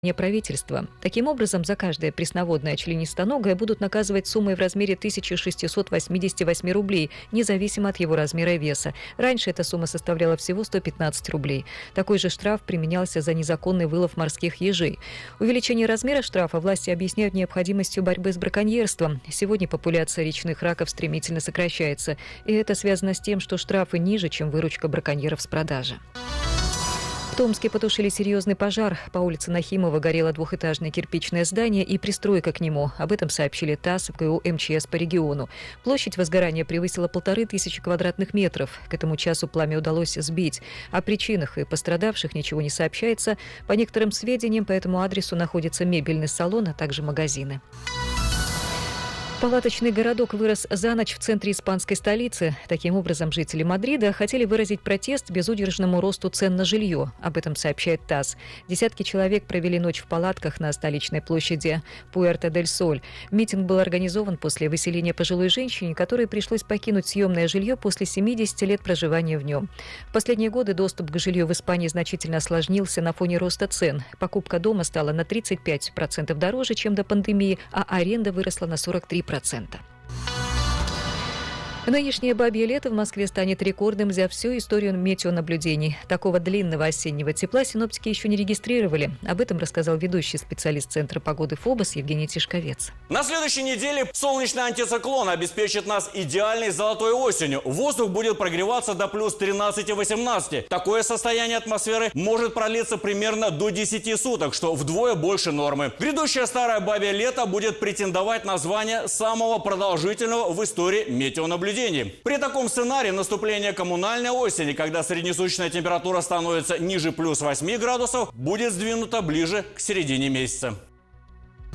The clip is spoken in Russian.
правительства. Таким образом, за каждое пресноводное членистоногое будут наказывать суммой в размере 1688 рублей, независимо от его размера и веса. Раньше эта сумма составляла всего 115 рублей. Такой же штраф применялся за незаконный вылов морских ежей. Увеличение размера штрафа власти объясняют необходимостью борьбы с браконьерством. Сегодня популяция речных раков стремительно сокращается. И это связано с тем, что штрафы ниже, чем выручка браконьеров с продажи. В Томске потушили серьезный пожар. По улице Нахимова горело двухэтажное кирпичное здание и пристройка к нему. Об этом сообщили ТАСС и КУ МЧС по региону. Площадь возгорания превысила 1500 квадратных метров. К этому часу пламя удалось сбить. О причинах и пострадавших ничего не сообщается. По некоторым сведениям, по этому адресу находится мебельный салон, а также магазины. Палаточный городок вырос за ночь в центре испанской столицы. Таким образом, жители Мадрида хотели выразить протест безудержному росту цен на жилье. Об этом сообщает ТАСС. Десятки человек провели ночь в палатках на столичной площади Пуэрто-дель-Соль. Митинг был организован после выселения пожилой женщине, которой пришлось покинуть съемное жилье после 70 лет проживания в нем. В последние годы доступ к жилью в Испании значительно осложнился на фоне роста цен. Покупка дома стала на 35% дороже, чем до пандемии, а аренда выросла на 43%. Нынешнее бабье лето в Москве станет рекордным за всю историю метеонаблюдений. Такого длинного осеннего тепла синоптики еще не регистрировали. Об этом рассказал ведущий специалист Центра погоды ФОБОС Евгений Тишковец. На следующей неделе солнечный антициклон обеспечит нас идеальной золотой осенью. Воздух будет прогреваться до плюс 13-18. Такое состояние атмосферы может продлиться примерно до 10 суток, что вдвое больше нормы. Грядущее старое бабье лето будет претендовать на звание самого продолжительного в истории метеонаблюдений. При таком сценарии наступление коммунальной осени, когда среднесуточная температура становится ниже плюс 8 градусов, будет сдвинута ближе к середине месяца.